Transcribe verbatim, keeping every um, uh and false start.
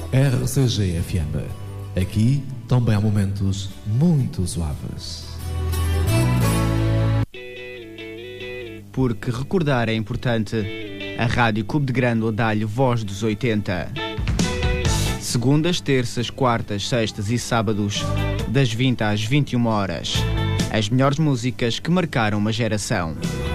R C G F M. Aqui também há momentos muito suaves. Porque recordar é importante, a Rádio Clube de Grândola dá-lhe voz dos oitenta. Segundas, terças, quartas, sextas e sábados, das vinte às vinte e uma horas. As melhores músicas que marcaram uma geração.